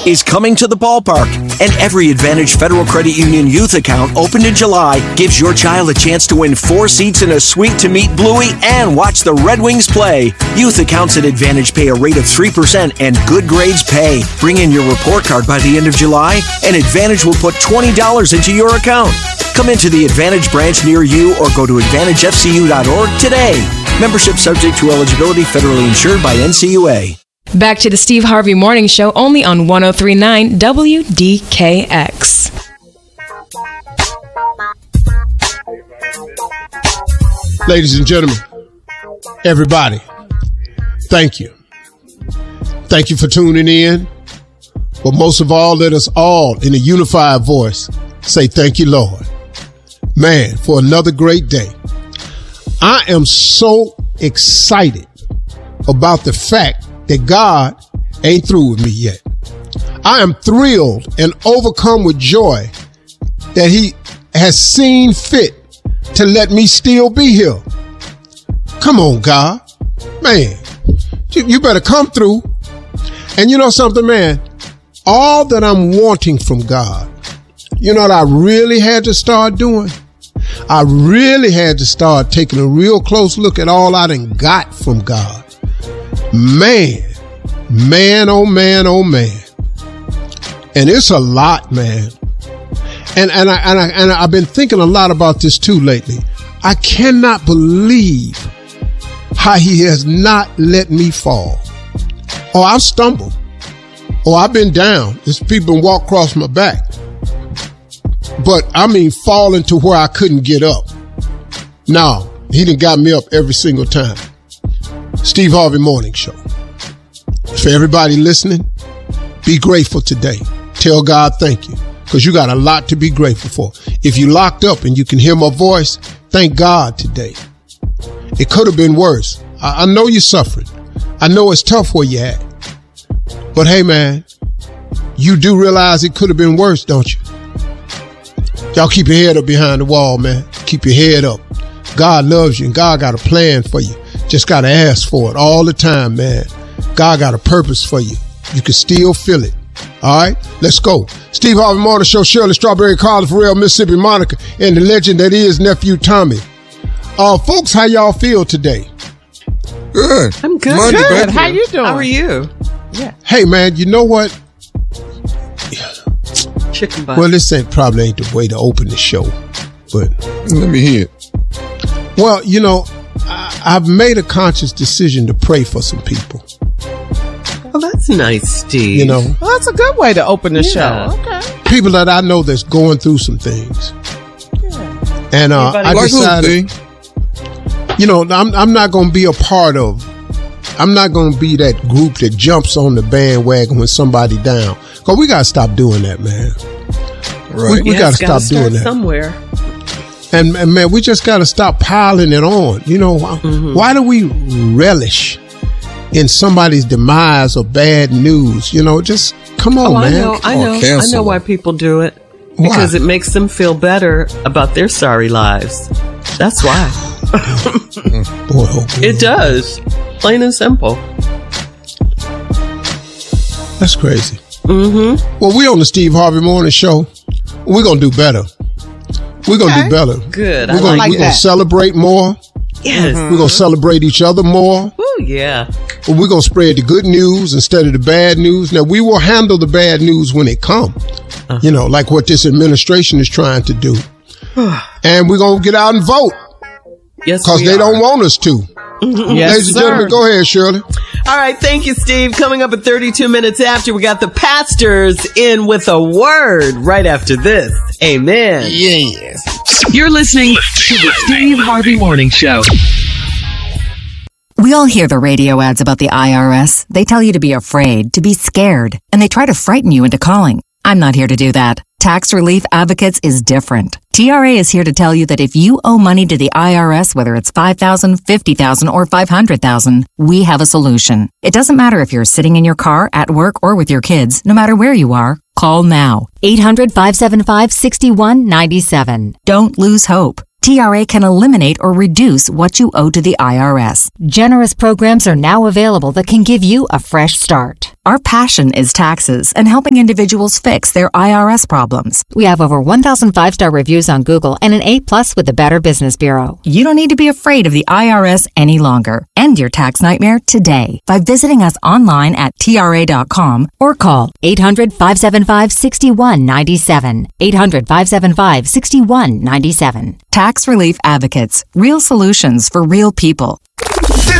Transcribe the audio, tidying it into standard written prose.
is coming to the ballpark, and every Advantage Federal Credit Union youth account opened in July gives your child a chance to win 4 seats in a suite to meet Bluey and watch the Red Wings play. Youth accounts at Advantage pay a rate of 3% and good grades pay. Bring in your report card by the end of July, and Advantage will put $20 into your account. Come into the Advantage branch near you or go to AdvantageFCU.org today. Membership subject to eligibility, federally insured by NCUA. Back to the Steve Harvey Morning Show, only on 103.9 WDKX. Ladies and gentlemen, everybody, thank you. Thank you for tuning in. But most of all, let us all, in a unified voice, say thank you, Lord. Man, for another great day. I am so excited about the fact that God ain't through with me yet. I am thrilled and overcome with joy that he has seen fit to let me still be here. Come on, God. Man, you better come through. And you know something, man? All that I'm wanting from God, you know what I really had to start doing? I really had to start taking a real close look at all I done got from God. Man, oh man, oh man. And it's a lot, man. And I've been thinking a lot about this too lately. I cannot believe how he has not let me fall. Oh, I've stumbled. Oh, I've been down. There's people been walk across my back. But I mean, falling to where I couldn't get up. No, he done got me up every single time. Steve Harvey Morning Show. For everybody listening, be grateful today. Tell God thank you, because you got a lot to be grateful for. If you locked up and you can hear my voice, thank God today. It could have been worse. I know you're suffering. I know it's tough where you're at. But hey, man, you do realize it could have been worse, don't you? Y'all keep your head up behind the wall, man. Keep your head up. God loves you and God got a plan for you. Just got to ask for it all the time, man. God got a purpose for you. You can still feel it. All right, let's go. Steve Harvey Morning Show, Shirley Strawberry, Carla Farrell, Mississippi Monica, and the legend that is Nephew Tommy. Folks, how y'all feel today? Good. I'm good. Monday, Good. baby. How you doing? How are you? Yeah. Hey, man, you know what? Chicken butt. Well, this probably ain't the way to open the show, but Let me hear it. well, you know, I've made a conscious decision to pray for some people. Oh, that's nice, Steve. You know, Well, that's a good way to open the Yeah. show. Okay. people that I know that's going through some things. And I Like who, decided, Steve? you know, I'm not going to be a part of. I'm not going to be that group that jumps on the bandwagon when somebody down. Because we got to stop doing that, man. Right. We got to Gotta stop doing that. somewhere. And man, we just got to stop piling it on. You know, why do we relish in somebody's demise or bad news? You know, just come on, I man. know. I cancel know why them. people do it. Why? Because it makes them feel better about their sorry lives. That's why. Boy, oh boy. It does. Plain and simple. That's crazy. Well, we on the Steve Harvey Morning Show. We're going to do better. We're going to do better. Good. We're going like to that. celebrate more. Yes. We're going to celebrate each other more. Oh, yeah. But we're going to spread the good news instead of the bad news. Now, we will handle the bad news when it comes. You know, like what this administration is trying to do. And we're going to get out and vote Yes, because we they are. don't want us to. Yes, Ladies and gentlemen, go ahead, Shirley. All right. Thank you, Steve. Coming up at 32 minutes after, we got the pastors in with a word right after this. Amen. Yes. You're listening to the Steve Harvey Morning Show. We all hear the radio ads about the IRS. They tell you to be afraid, to be scared, and they try to frighten you into calling. I'm not here to do that. Tax Relief Advocates is different. TRA is here to tell you that if you owe money to the IRS, whether it's $5,000, $50,000, or $500,000, we have a solution. It doesn't matter if you're sitting in your car, at work, or with your kids. No matter where you are, call now. 800-575-6197. Don't lose hope. TRA can eliminate or reduce what you owe to the IRS. Generous programs are now available that can give you a fresh start. Our passion is taxes and helping individuals fix their IRS problems. We have over 1,000 5-star reviews on Google and an A+ with the Better Business Bureau. You don't need to be afraid of the IRS any longer. End your tax nightmare today by visiting us online at TRA.com or call 800-575-6197. 800-575-6197. Tax Relief Advocates. Real solutions for real people.